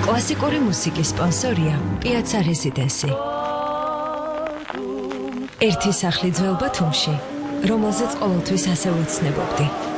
კლასიკური მუსიკის სპონსორია პიაცა რეზიდენსი. ერთი სახლი ძველ ბათუმში, რომელზეც ყოველთვის ასე ვუცნებობდი.